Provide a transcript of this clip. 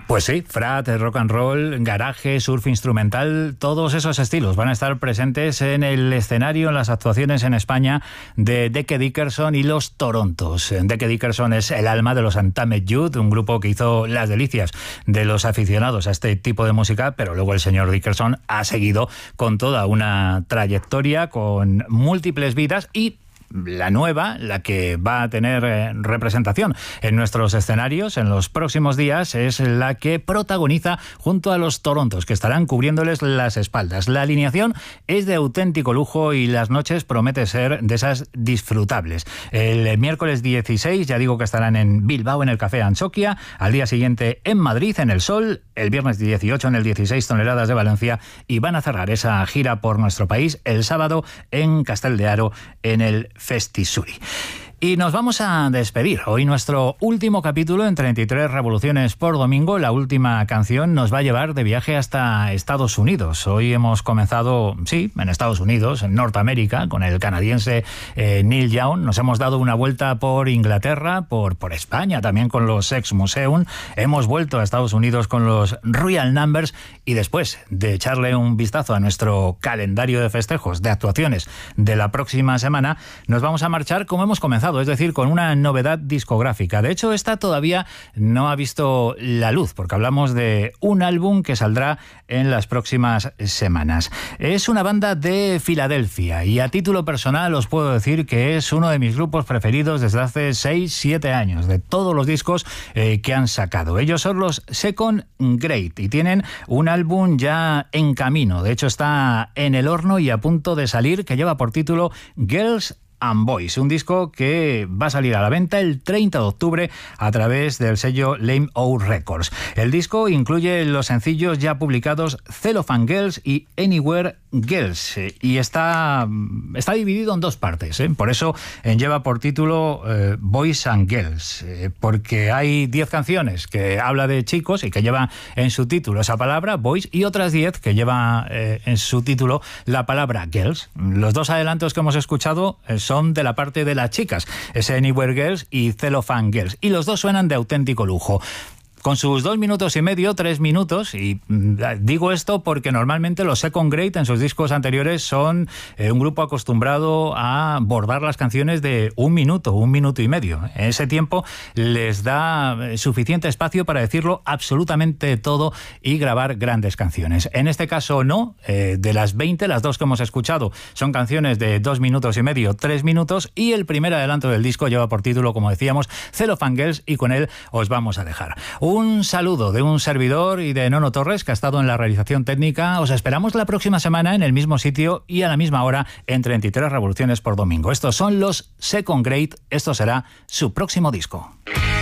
Pues sí, frat, rock and roll, garaje, surf instrumental, todos esos estilos van a estar presentes en el escenario, en las actuaciones en España de Deke Dickerson y los Torontos. Deke Dickerson es el alma de los Untamed Youth, un grupo que hizo las delicias de los aficionados a este tipo de música, pero luego el señor Dickerson ha seguido con toda una trayectoria, con múltiples vidas, y la nueva, la que va a tener representación en nuestros escenarios en los próximos días, es la que protagoniza junto a los Torontos, que estarán cubriéndoles las espaldas. La alineación es de auténtico lujo y las noches promete ser de esas disfrutables. El miércoles 16, ya digo que estarán en Bilbao, en el Café Anchoquia, al día siguiente en Madrid, en El Sol, el viernes 18 en el 16 Toneladas de Valencia, y van a cerrar esa gira por nuestro país el sábado en Castel de Aro, en el Festisuri. Y nos vamos a despedir. Hoy nuestro último capítulo en 33 revoluciones por domingo. La última canción nos va a llevar de viaje hasta Estados Unidos. Hoy hemos comenzado, sí, en Estados Unidos, en Norteamérica, con el canadiense Neil Young. Nos hemos dado una vuelta por Inglaterra, por España, también con los Sex Museum. Hemos vuelto a Estados Unidos con los Real Numbers, y después de echarle un vistazo a nuestro calendario de festejos, de actuaciones de la próxima semana, nos vamos a marchar como hemos comenzado, es decir, con una novedad discográfica. De hecho, esta todavía no ha visto la luz, porque hablamos de un álbum que saldrá en las próximas semanas. Es una banda de Filadelfia y a título personal os puedo decir que es uno de mis grupos preferidos desde hace 6-7 años, de todos los discos que han sacado. Ellos son los Second Grade y tienen un álbum ya en camino. De hecho, está en el horno y a punto de salir, que lleva por título Girls and Boys, un disco que va a salir a la venta el 30 de octubre a través del sello Lame O Records. El disco incluye los sencillos ya publicados Cellophane Girls y Anywhere Girls, y está dividido en dos partes, por eso lleva por título Boys and Girls, porque hay 10 canciones que habla de chicos y que lleva en su título esa palabra Boys, y otras 10 que lleva en su título la palabra Girls. Los dos adelantos que hemos escuchado son de la parte de las chicas, es Anywhere Girls y Cellophane Girls, y los dos suenan de auténtico lujo, con sus 2 minutos y medio, 3 minutos, y digo esto porque normalmente los Second Grade en sus discos anteriores son un grupo acostumbrado a bordar las canciones de 1 minuto, 1 minuto y medio. Ese tiempo les da suficiente espacio para decirlo absolutamente todo y grabar grandes canciones. En este caso no, de las 20, las dos que hemos escuchado son canciones de 2 minutos y medio, 3 minutos, y el primer adelanto del disco lleva por título, como decíamos, Cellophane Girls, y con él os vamos a dejar. Un saludo de un servidor y de Nono Torres, que ha estado en la realización técnica. Os esperamos la próxima semana en el mismo sitio y a la misma hora en 33 revoluciones por domingo. Estos son los Second Grade. Esto será su próximo disco.